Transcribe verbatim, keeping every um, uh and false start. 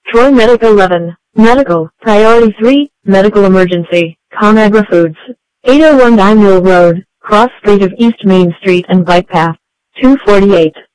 Troy Medic eleven. Medical. Priority three. Medical emergency. ConAgra Foods. eight oh one Dime Mill Road, cross street of East Main Street and bike path. two forty-eight.